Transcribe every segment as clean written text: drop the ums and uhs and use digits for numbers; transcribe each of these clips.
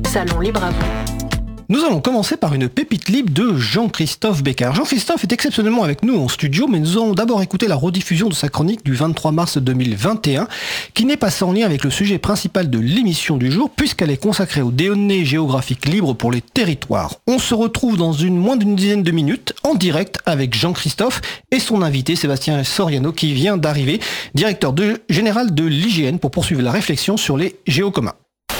Salon Libre à vous. Nous allons commencer par une pépite libre de Jean-Christophe Beccard. Jean-Christophe est exceptionnellement avec nous en studio, mais nous allons d'abord écouter la rediffusion de sa chronique du 23 mars 2021, qui n'est pas sans lien avec le sujet principal de l'émission du jour, puisqu'elle est consacrée aux données géographiques libres pour les territoires. On se retrouve dans moins d'une dizaine de minutes, en direct avec Jean-Christophe et son invité Sébastien Soriano, qui vient d'arriver, directeur général de l'IGN, pour poursuivre la réflexion sur les géocommuns.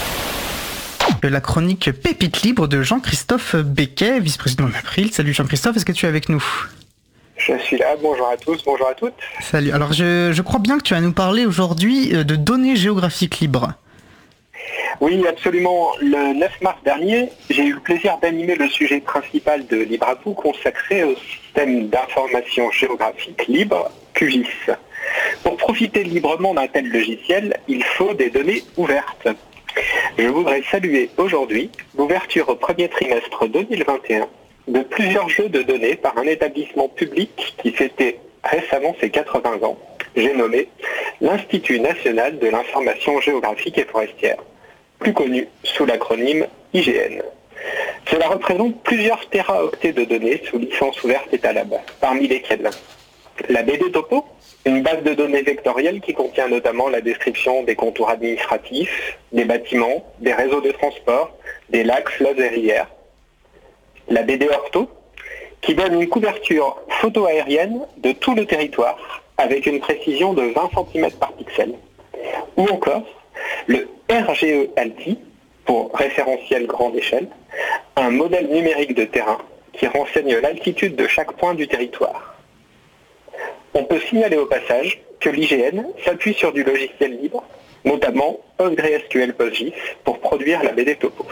La chronique Pépite libre de Jean-Christophe Becquet, vice-président d'April. Salut Jean-Christophe, est-ce que tu es avec nous ? Je suis là, bonjour à tous, bonjour à toutes. Salut, alors je crois bien que tu vas nous parler aujourd'hui de données géographiques libres. Oui, absolument. Le 9 mars dernier, j'ai eu le plaisir d'animer le sujet principal de Libre à vous consacré au système d'information géographique libre, QGIS. Pour profiter librement d'un tel logiciel, il faut des données ouvertes. Je voudrais saluer aujourd'hui l'ouverture au premier trimestre 2021 de plusieurs jeux de données par un établissement public qui fêtait récemment ses 80 ans. J'ai nommé l'Institut national de l'information géographique et forestière, plus connu sous l'acronyme IGN. Cela représente plusieurs téraoctets de données sous licence ouverte Etalab, parmi lesquelles la BD Topo, une base de données vectorielle qui contient notamment la description des contours administratifs, des bâtiments, des réseaux de transport, des lacs, fleuves et rivières. La BD Ortho, qui donne une couverture photo-aérienne de tout le territoire avec une précision de 20 cm par pixel. Ou encore le RGE ALTI, pour référentiel grande échelle, un modèle numérique de terrain qui renseigne l'altitude de chaque point du territoire. On peut signaler au passage que l'IGN s'appuie sur du logiciel libre, notamment PostgreSQL PostGIS, pour produire la BD Topo.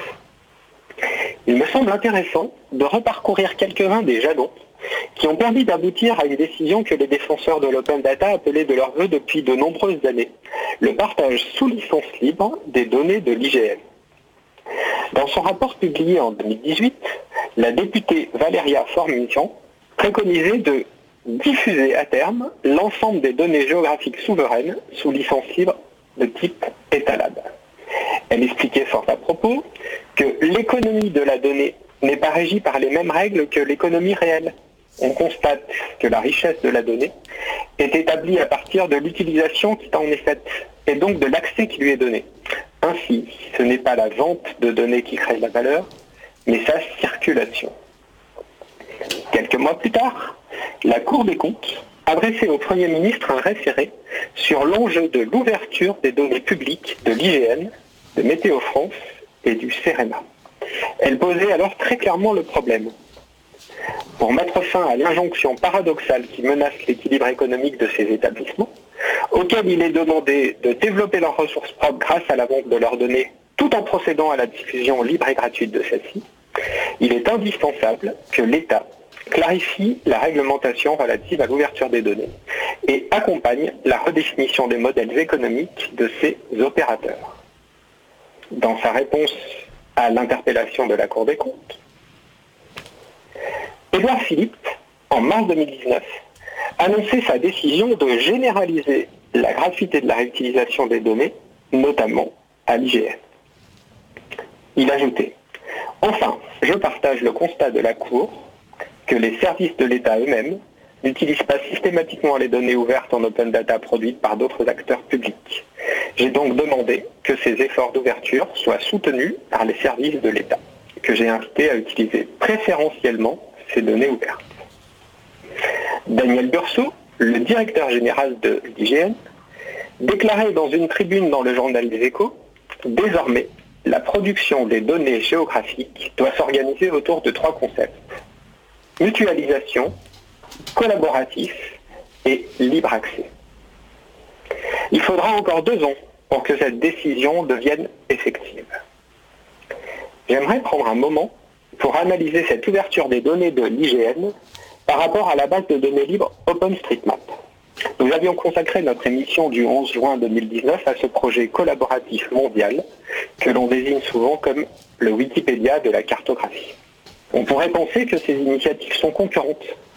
Il me semble intéressant de reparcourir quelques-uns des jalons qui ont permis d'aboutir à une décision que les défenseurs de l'open data appelaient de leur vœu depuis de nombreuses années, le partage sous licence libre des données de l'IGN. Dans son rapport publié en 2018, la députée Valéria Formican préconisait de diffuser à terme l'ensemble des données géographiques souveraines sous licence libre de type Etalab. Elle expliquait fort à propos que l'économie de la donnée n'est pas régie par les mêmes règles que l'économie réelle. On constate que la richesse de la donnée est établie à partir de l'utilisation qui en est faite et donc de l'accès qui lui est donné. Ainsi, ce n'est pas la vente de données qui crée la valeur, mais sa circulation. Quelques mois plus tard, la Cour des comptes adressait au Premier ministre un référé sur l'enjeu de l'ouverture des données publiques de l'IGN, de Météo France et du CEREMA. Elle posait alors très clairement le problème. Pour mettre fin à l'injonction paradoxale qui menace l'équilibre économique de ces établissements, auxquels il est demandé de développer leurs ressources propres grâce à la vente de leurs données, tout en procédant à la diffusion libre et gratuite de celles-ci, il est indispensable que l'État clarifie la réglementation relative à l'ouverture des données et accompagne la redéfinition des modèles économiques de ces opérateurs. Dans sa réponse à l'interpellation de la Cour des comptes, Édouard Philippe, en mars 2019, annonçait sa décision de généraliser la gratuité de la réutilisation des données, notamment à l'IGN. Il ajoutait « Enfin, je partage le constat de la Cour que les services de l'État eux-mêmes n'utilisent pas systématiquement les données ouvertes en open data produites par d'autres acteurs publics. J'ai donc demandé que ces efforts d'ouverture soient soutenus par les services de l'État, que j'ai invité à utiliser préférentiellement ces données ouvertes. » Daniel Burso, le directeur général de l'IGN, déclarait dans une tribune dans le journal des Échos « Désormais, la production des données géographiques doit s'organiser autour de 3 concepts. Mutualisation, collaboratif et libre accès. Il faudra encore 2 ans pour que cette décision devienne effective. J'aimerais prendre un moment pour analyser cette ouverture des données de l'IGN par rapport à la base de données libres OpenStreetMap. Nous avions consacré notre émission du 11 juin 2019 à ce projet collaboratif mondial que l'on désigne souvent comme le Wikipédia de la cartographie. On pourrait penser que ces initiatives sont concurrentes,